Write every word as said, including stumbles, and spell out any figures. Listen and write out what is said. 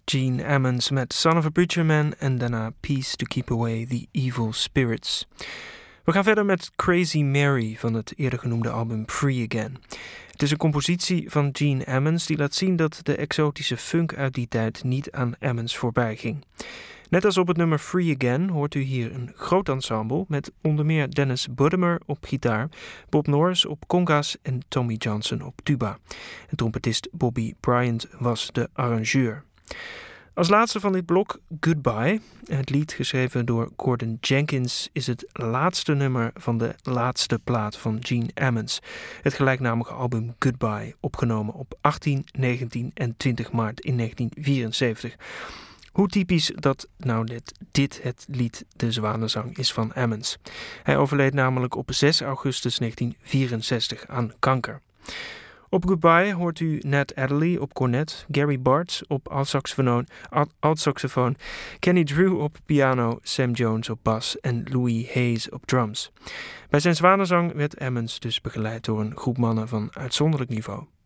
Gene Ammons met Son of a Preacher Man en daarna Peace to Keep Away the Evil Spirits. We gaan verder met Crazy Mary van het eerder genoemde album Free Again. Het is een compositie van Gene Ammons die laat zien dat de exotische funk uit die tijd niet aan Ammons voorbij ging. Net als op het nummer Free Again hoort u hier een groot ensemble met onder meer Dennis Buddemer op gitaar, Bob Norris op conga's en Tommy Johnson op tuba. En trompetist Bobby Bryant was de arrangeur. Als laatste van dit blok Goodbye. Het lied geschreven door Gordon Jenkins is het laatste nummer van de laatste plaat van Gene Ammons. Het gelijknamige album Goodbye, opgenomen op achttien, negentien en twintig maart in negentien vierenzeventig. Hoe typisch dat nou net dit het lied De Zwanenzang is van Ammons. Hij overleed namelijk op zes augustus negentien vierenzestig aan kanker. Op Goodbye hoort u Nat Adderley op cornet, Gary Bartz op altsaxofoon, altsaxofoon, Kenny Drew op piano, Sam Jones op bas en Louis Hayes op drums. Bij zijn Zwanenzang werd Ammons dus begeleid door een groep mannen van uitzonderlijk niveau.